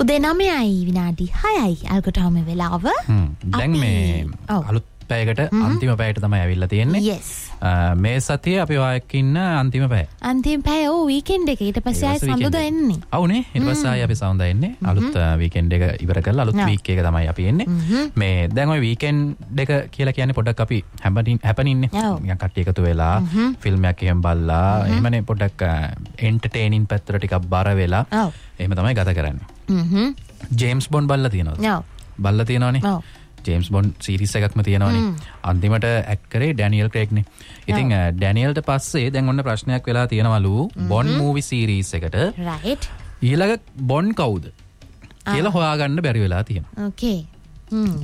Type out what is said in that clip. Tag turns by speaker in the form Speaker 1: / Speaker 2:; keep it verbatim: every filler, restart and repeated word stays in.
Speaker 1: උදේ නවයයි විනාඩි හයයි අල්ගොටාම වෙලාව.
Speaker 2: දැන් මේ අලුත් පැයකට අන්තිම පැයට තමයි ඇවිල්ලා තියෙන්නේ.
Speaker 1: Yes.
Speaker 2: මේ සතියේ අපි වායක් ඉන්න අන්තිම පැය.
Speaker 1: අන්තිම පැය ඕ වීකෙන්ඩ් එක ඊට පස්සේ ආයි සඳුදා එන්නේ.
Speaker 2: ඔව්නේ ඊට පස්සේ ආයි අපි සඳුදා එන්නේ. අලුත් වීකෙන්ඩ් එක ඉවර කරලා අලුත් වීක් එක තමයි අපි එන්නේ. මේ දැන් ওই වීකෙන්ඩ් එක කියලා කියන්නේ පොඩ්ඩක් අපි හැපනින් හැපනින්නේ. නිකන් කට්ටිය එකතු වෙලා ෆිල්ම් එකක් එහෙම බලලා එහෙමනේ පොඩ්ඩක් එන්ටර්ටේනින් පැත්තට ටිකක් බර වෙලා එහෙම තමයි ගත කරන්නේ. ජේම්ස් බොන්ඩ් බලලා තියෙනවද? බලලා තියෙනවනේ. ජේම්ස් බොන්ඩ් සීරීස් එකක්ම තියෙනවනේ. අන්තිමට ඇක්ට් කරේ ඩැනියල් ක්‍රේග්නේ. ඉතින් ඩැනියල්ට පස්සේ දැන් ඔන්න ප්‍රශ්නයක් වෙලා තියෙනවලු බොන්ඩ් මූවි සීරීස් එකට.
Speaker 1: රයිට්.
Speaker 2: ඊළඟ බොන්ඩ් කවුද කියලා හොයාගන්න බැරි වෙලා තියෙනවා.
Speaker 1: ඕකේ.